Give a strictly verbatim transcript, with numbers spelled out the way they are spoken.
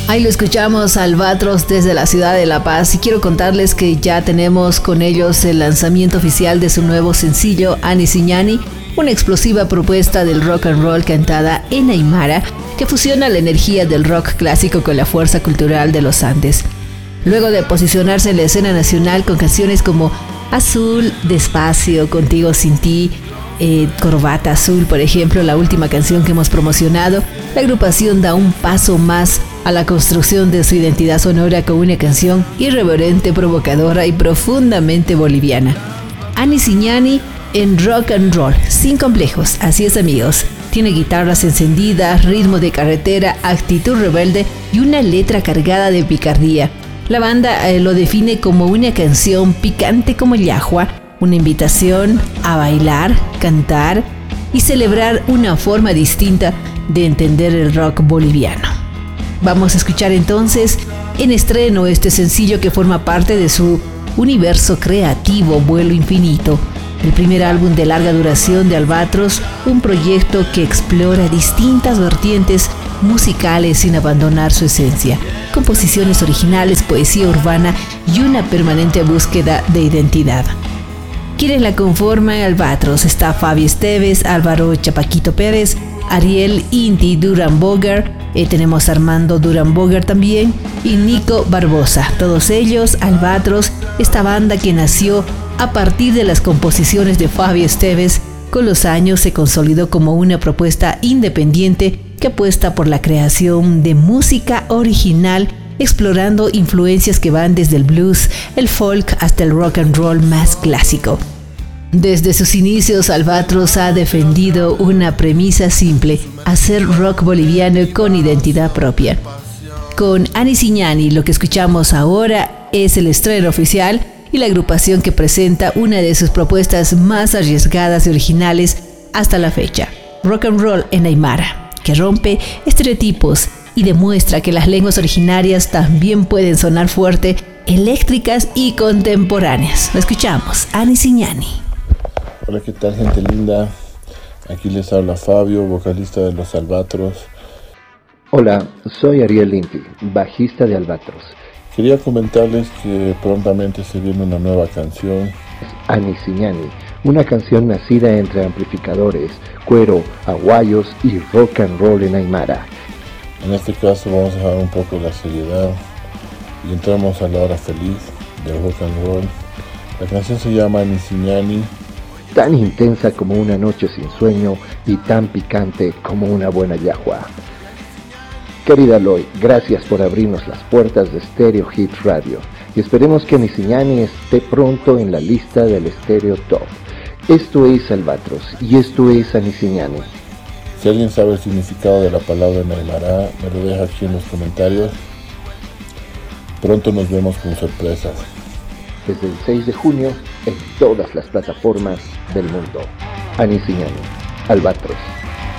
Ahí lo escuchamos, Albatros, desde la ciudad de La Paz, y quiero contarles que ya tenemos con ellos el lanzamiento oficial de su nuevo sencillo Ani Siñani, una explosiva propuesta del rock and roll cantada en aymara que fusiona la energía del rock clásico con la fuerza cultural de los Andes. Luego de posicionarse en la escena nacional con canciones como Azul, Despacio, Contigo Sin Ti, eh, Corbata Azul, por ejemplo, la última canción que hemos promocionado, la agrupación da un paso más a la construcción de su identidad sonora con una canción irreverente, provocadora y profundamente boliviana. Ani Siñani en rock and roll, sin complejos, así es, amigos. Tiene guitarras encendidas, ritmo de carretera, actitud rebelde y una letra cargada de picardía. La banda eh, lo define como una canción picante como el yahua, una invitación a bailar, cantar y celebrar una forma distinta de entender el rock boliviano. Vamos a escuchar entonces en estreno este sencillo que forma parte de su universo creativo Vuelo Infinito, el primer álbum de larga duración de Albatros, un proyecto que explora distintas vertientes musicales sin abandonar su esencia, composiciones originales, poesía urbana y una permanente búsqueda de identidad. Quienes la conforman Albatros está Fabi Esteves, Álvaro Chapaquito Pérez, Ariel Inti Duran Boger, eh, tenemos a Armando Duran Boger también y Nico Barbosa. Todos ellos, Albatros, esta banda que nació a partir de las composiciones de Fabi Esteves, con los años se consolidó como una propuesta independiente que apuesta por la creación de música original, explorando influencias que van desde el blues, el folk hasta el rock and roll más clásico. Desde sus inicios, Albatros ha defendido una premisa simple: hacer rock boliviano con identidad propia. Con Ani Siñani, lo que escuchamos ahora es el estreno oficial y la agrupación que presenta una de sus propuestas más arriesgadas y originales hasta la fecha, rock and roll en aymara, que rompe estereotipos y demuestra que las lenguas originarias también pueden sonar fuerte, eléctricas y contemporáneas. Lo escuchamos, Ani Siñani. Hola, ¿qué tal, gente linda? Aquí les habla Fabio, vocalista de los Albatros. Hola, soy Ariel Inti, bajista de Albatros. Quería comentarles que prontamente se viene una nueva canción. Ani Siñani, una canción nacida entre amplificadores, cuero, aguayos y rock and roll en aymara. En este caso vamos a dejar un poco la seriedad y entramos a la hora feliz del rock and roll. La canción se llama Ani Siñani. Tan intensa como una noche sin sueño y tan picante como una buena yahua. Querida Loy, gracias por abrirnos las puertas de Stereo Hits Radio y esperemos que Ani Siñani esté pronto en la lista del Stereo Top. Esto es Albatros y esto es Ani Siñani. Si alguien sabe el significado de la palabra en aymara, me lo deja aquí en los comentarios. Pronto nos vemos con sorpresas. Desde el seis de junio en todas las plataformas del mundo. Ani Siñani, Albatros.